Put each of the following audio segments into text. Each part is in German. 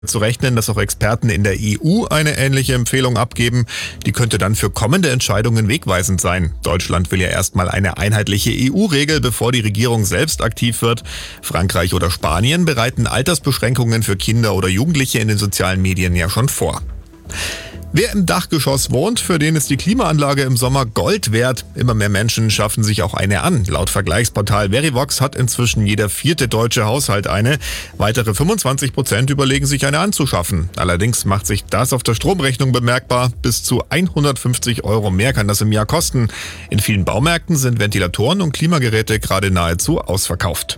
zu rechnen, dass auch Experten in der EU eine ähnliche Empfehlung abgeben. Die könnte dann für kommende Entscheidungen wegweisend sein. Deutschland will ja erstmal eine einheitliche EU-Regel, bevor die Regierung selbst aktiv wird. Frankreich oder Spanien bereiten Altersbeschränkungen für Kinder oder Jugendliche in den sozialen Medien ja schon vor. Wer im Dachgeschoss wohnt, für den ist die Klimaanlage im Sommer Gold wert. Immer mehr Menschen schaffen sich auch eine an. Laut Vergleichsportal Verivox hat inzwischen jeder 4. deutsche Haushalt eine. Weitere 25% überlegen sich eine anzuschaffen. Allerdings macht sich das auf der Stromrechnung bemerkbar. Bis zu 150 € mehr kann das im Jahr kosten. In vielen Baumärkten sind Ventilatoren und Klimageräte gerade nahezu ausverkauft.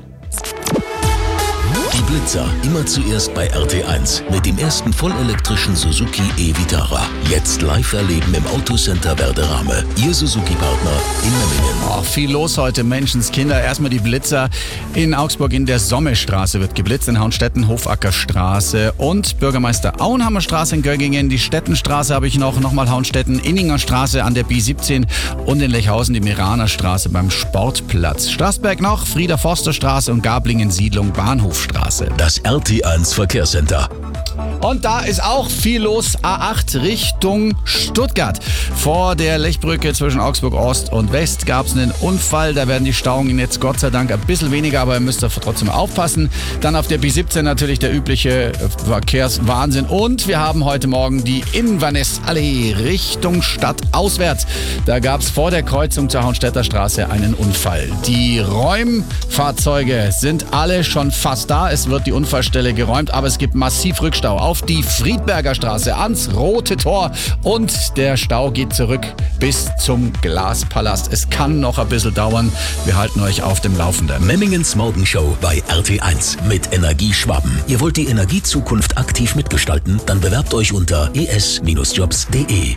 Die Blitzer immer zuerst bei RT1 mit dem ersten vollelektrischen Suzuki e-Vitara. Jetzt live erleben im Autocenter Werderame. Ihr Suzuki-Partner in Memmingen. Viel los heute, Menschenskinder. Erstmal die Blitzer in Augsburg in der Sommestraße wird geblitzt, in Hauenstetten, Hofackerstraße und Bürgermeister Auenhammerstraße in Göggingen. Die Stettenstraße habe ich nochmal Hauenstetten, Inningerstraße an der B17 und in Lechhausen die Meranerstraße beim Sportplatz. Straßberg noch, Frieder-Forster-Straße und Gablingen-Siedlung Bahnhofstraße. Das RT1 Verkehrscenter. Und da ist auch viel los. A8 Richtung Stuttgart. Vor der Lechbrücke zwischen Augsburg Ost und West gab es einen Unfall. Da werden die Stauungen jetzt Gott sei Dank ein bisschen weniger, aber ihr müsst da trotzdem aufpassen. Dann auf der B17 natürlich der übliche Verkehrswahnsinn. Und wir haben heute Morgen die Inverness-Allee Richtung Stadt auswärts. Da gab es vor der Kreuzung zur Hauenstädter Straße einen Unfall. Die Räumfahrzeuge sind alle schon fast da. Es wird die Unfallstelle geräumt, aber es gibt massiv Rückstau auf die Friedberger Straße ans Rote Tor und der Stau geht zurück bis zum Glaspalast. Es kann noch ein bisschen dauern. Wir halten euch auf dem Laufenden. Memmingens Morgenshow bei RT1 mit Energie Schwaben. Ihr wollt die Energiezukunft aktiv mitgestalten? Dann bewerbt euch unter es-jobs.de.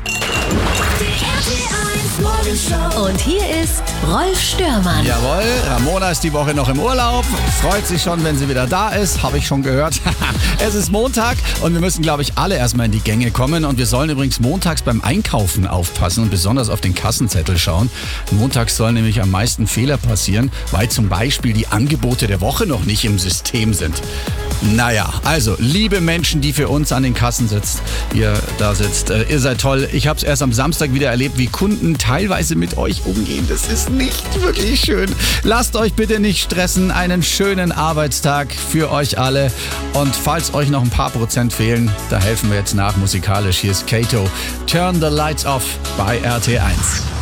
Und hier ist Rolf Störmann. Jawohl, Ramona ist die Woche noch im Urlaub. Freut sich schon, wenn sie wieder da ist. Habe ich schon gehört. Es ist Montag und wir müssen, glaube ich, alle erstmal in die Gänge kommen. Und wir sollen übrigens montags beim Einkaufen aufpassen und besonders auf den Kassenzettel schauen. Montags sollen nämlich am meisten Fehler passieren, weil zum Beispiel die Angebote der Woche noch nicht im System sind. Naja, also, liebe Menschen, die für uns an den Kassen sitzt, ihr da sitzt, ihr seid toll. Ich habe es erst am Samstag wieder erlebt, wie Kunden teilweise mit euch umgehen. Das ist nicht wirklich schön. Lasst euch bitte nicht stressen. Einen schönen Arbeitstag für euch alle. Und falls euch noch ein paar Prozent fehlen, da helfen wir jetzt nach musikalisch. Hier ist Kato. Turn the Lights Off bei RT1.